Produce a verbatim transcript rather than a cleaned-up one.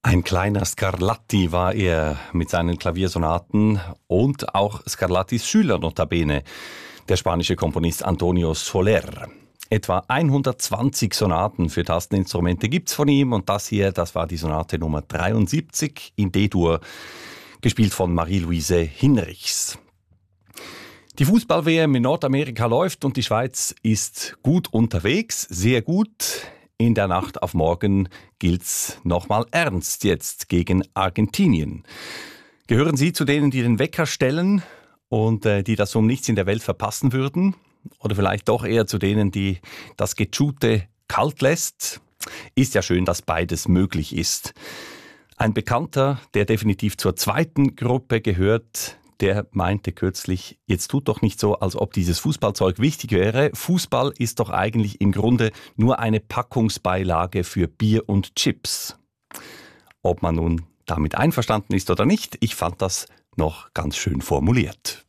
Ein kleiner Scarlatti war er mit seinen Klaviersonaten und auch Scarlattis Schüler notabene, der spanische Komponist Antonio Soler. Etwa hundertzwanzig Sonaten für Tasteninstrumente gibt's von ihm und das hier, das war die Sonate Nummer dreiundsiebzig in D-Dur, gespielt von Marie-Louise Hinrichs. Die Fußball-W M in Nordamerika läuft und die Schweiz ist gut unterwegs, sehr gut. In der Nacht auf morgen gilt's nochmal ernst jetzt gegen Argentinien. Gehören Sie zu denen, die den Wecker stellen und äh, die das um nichts in der Welt verpassen würden? Oder vielleicht doch eher zu denen, die das Gechute kalt lässt? Ist ja schön, dass beides möglich ist. Ein Bekannter, der definitiv zur zweiten Gruppe gehört, der meinte kürzlich, jetzt tut doch nicht so, als ob dieses Fußballzeug wichtig wäre. Fußball ist doch eigentlich im Grunde nur eine Packungsbeilage für Bier und Chips. Ob man nun damit einverstanden ist oder nicht, ich fand das noch ganz schön formuliert.